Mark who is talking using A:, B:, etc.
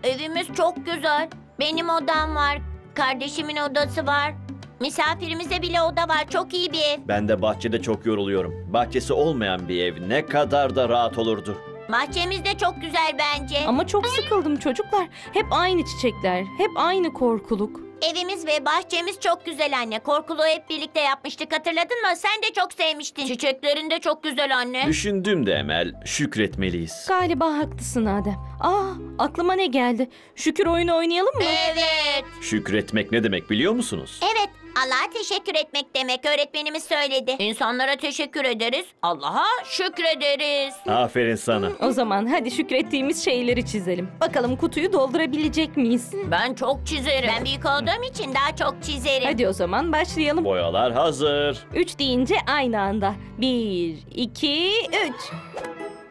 A: Evimiz çok güzel. Benim odam var. Kardeşimin odası var. Misafirimize bile oda var. Çok iyi bir ev.
B: Ben de bahçede çok yoruluyorum. Bahçesi olmayan bir ev ne kadar da rahat olurdu.
A: Bahçemiz de çok güzel bence.
C: Ama çok sıkıldım çocuklar. Hep aynı çiçekler, hep aynı korkuluk.
A: Evimiz ve bahçemiz çok güzel anne. Korkuluğu hep birlikte yapmıştık, hatırladın mı? Sen de çok sevmiştin. Çiçeklerin de çok güzel anne.
B: Düşündüğümde Emel, şükretmeliyiz.
C: Galiba haklısın Adem. Aklıma ne geldi? Şükür oyunu oynayalım mı?
A: Evet.
B: Şükretmek ne demek biliyor musunuz?
A: Evet. Allah'a teşekkür etmek demek. Öğretmenimiz söyledi. İnsanlara teşekkür ederiz. Allah'a şükrederiz.
B: Aferin sana.
C: O zaman hadi şükrettiğimiz şeyleri çizelim. Bakalım kutuyu doldurabilecek miyiz?
A: Ben çok çizerim. Ben büyük olduğum için daha çok çizerim.
C: Hadi o zaman başlayalım.
B: Boyalar hazır.
C: 3 deyince aynı anda. 1, 2, 3.